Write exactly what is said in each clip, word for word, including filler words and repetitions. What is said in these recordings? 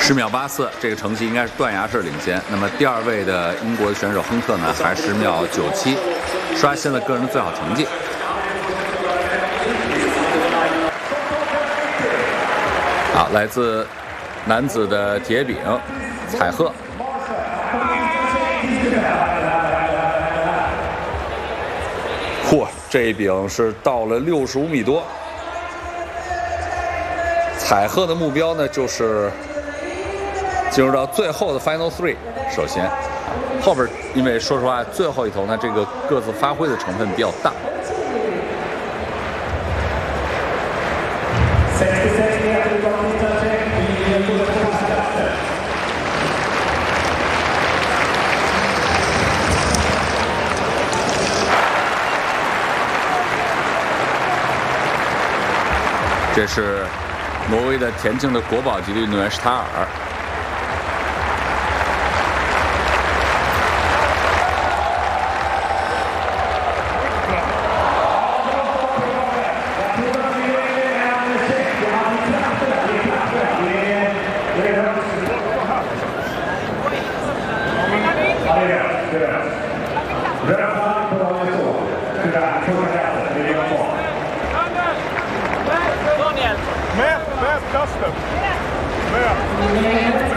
十秒八四，这个成绩应该是断崖式领先。那么第二位的英国的选手亨特呢，还十秒九七，刷新了个人的最好成绩。好，来自男子的铁饼，采鹤。嚯，这一饼是到了六十五米多。采鹤的目标呢，就是进入到最后的 Final Three。首先，后边因为说实话，最后一头呢，这个各自发挥的成分比较大。这是挪威的田径的国宝级的运动员施塔尔。 Med, med kasten. Med.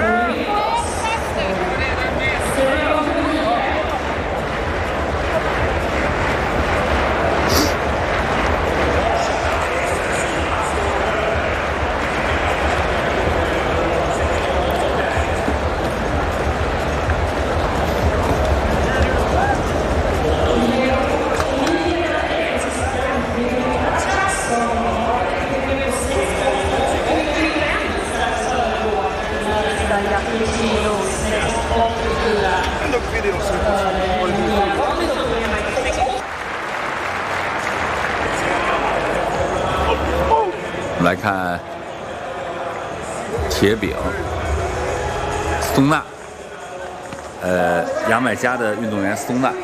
我们来看铁饼，斯通纳，呃，牙买加的运动员斯通纳。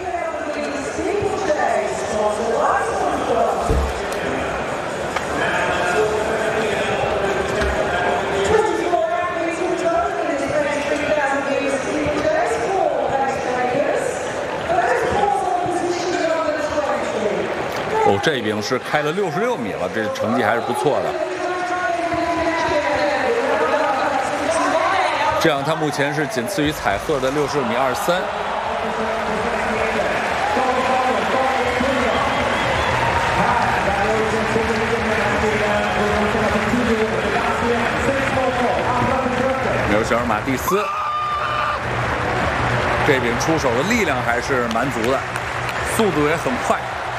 哦，这一饼是开了六十六米了，这成绩还是不错的。这样，他目前是仅次于采鹤的六十六米二三。纽舍尔马蒂斯，这饼出手的力量还是蛮足的，速度也很快。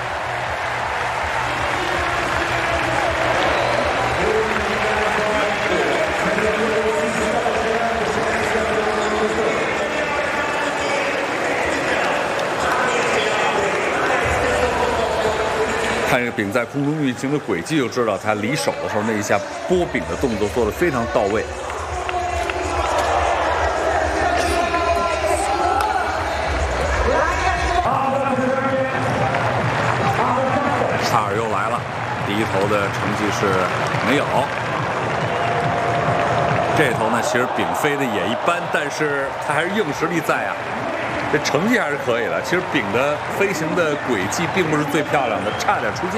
看这个饼在空中运行的轨迹，就知道他离手的时候那一下拨饼的动作做得非常到位。查尔又来了，第一头的成绩是没有。这头呢，其实饼飞的也一般，但是他还是硬实力在啊。这成绩还是可以的。其实饼的飞行的轨迹并不是最漂亮的，差点出界。